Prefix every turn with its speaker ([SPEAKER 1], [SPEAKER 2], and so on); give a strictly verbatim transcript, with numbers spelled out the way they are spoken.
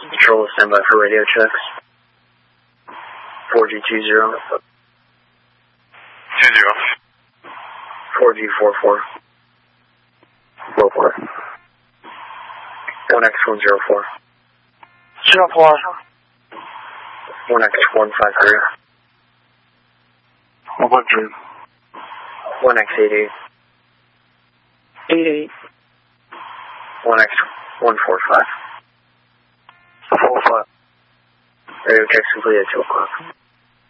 [SPEAKER 1] Control, stand by for radio checks. four G two zero.
[SPEAKER 2] two zero.
[SPEAKER 1] four G four four.
[SPEAKER 3] four four.
[SPEAKER 1] one X one zero four.
[SPEAKER 3] zero four.
[SPEAKER 1] one X one five three.
[SPEAKER 3] one five three.
[SPEAKER 1] one X eight eight.
[SPEAKER 3] eight eight.
[SPEAKER 1] one X one four five.
[SPEAKER 3] four five.
[SPEAKER 1] Radio checks complete at two o'clock.